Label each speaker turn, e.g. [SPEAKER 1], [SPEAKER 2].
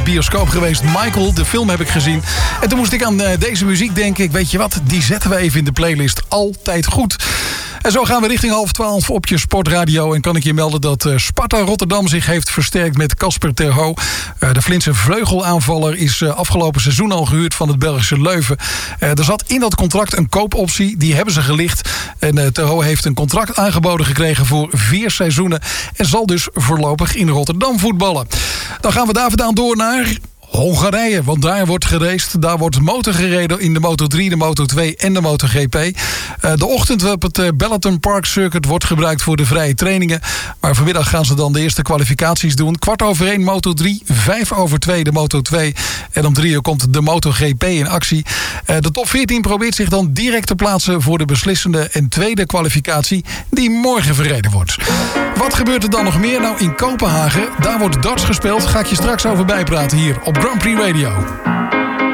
[SPEAKER 1] bioscoop geweest. Michael, de film heb ik gezien. En toen moest ik aan deze muziek denken. Weet je wat, die zetten we even in de playlist. Altijd goed. En zo gaan we richting 11:30 op je sportradio. En kan ik je melden dat Sparta Rotterdam zich heeft versterkt met Casper ter Hoe. De Flintse vleugelaanvaller is afgelopen seizoen al gehuurd van het Belgische Leuven. Er zat in dat contract een koopoptie. Die hebben ze gelicht. En ter Hoe heeft een contract aangeboden gekregen voor 4 seizoenen. En zal dus voorlopig in Rotterdam voetballen. Dan gaan we daar vandaan door naar Hongarije, want daar wordt geraced. Daar wordt motor gereden in de Moto3, de Moto2 en de MotoGP. De ochtend op het Bellaton Park Circuit wordt gebruikt voor de vrije trainingen. Maar vanmiddag gaan ze dan de eerste kwalificaties doen. 1:15 Moto3, 2:05 de Moto2. En om 3 uur komt de MotoGP in actie. De top 14 probeert zich dan direct te plaatsen voor de beslissende en tweede kwalificatie die morgen verreden wordt. Wat gebeurt er dan nog meer? Nou, in Kopenhagen, daar wordt darts gespeeld. Ga ik je straks over bijpraten hier op Grand Prix Radio.